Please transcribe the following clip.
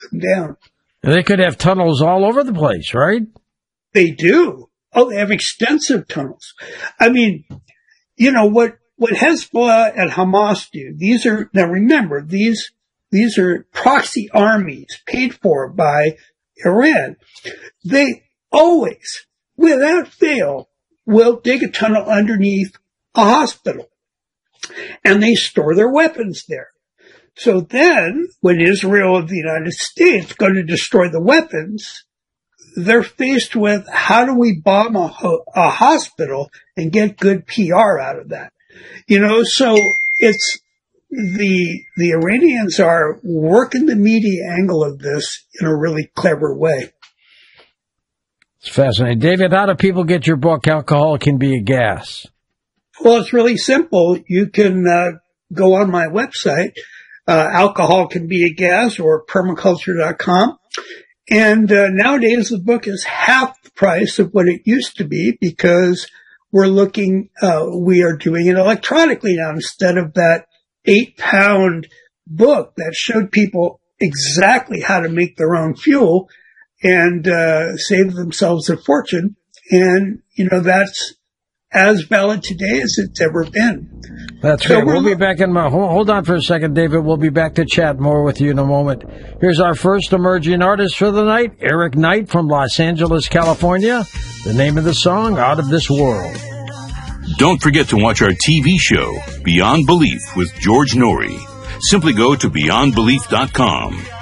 them down. They could have tunnels all over the place, right? They do. Oh, they have extensive tunnels. I mean, you know, what Hezbollah and Hamas do, now remember, these are proxy armies paid for by Iran. They always, without fail, will dig a tunnel underneath a hospital. And they store their weapons there. So then, when Israel and the United States go to destroy the weapons, they're faced with, how do we bomb a hospital and get good PR out of that? You know, so it's, the Iranians are working the media angle of this in a really clever way. It's fascinating. David, how do people get your book, Alcohol Can Be a Gas? Well, it's really simple. You can go on my website, Alcohol Can Be a Gas, or permaculture.com. And nowadays the book is half the price of what it used to be, because we are doing it electronically now instead of that 8-pound book that showed people exactly how to make their own fuel and save themselves a fortune. And, you know, that's as valid today as it's ever been. That's right. We'll be back in hold on for a second, David. We'll be back to chat more with you in a moment. Here's our first emerging artist for the night, Eric Knight from Los Angeles, California. The name of the song, Out of This World. Don't forget to watch our TV show, Beyond Belief with George Norrie. Simply go to beyondbelief.com.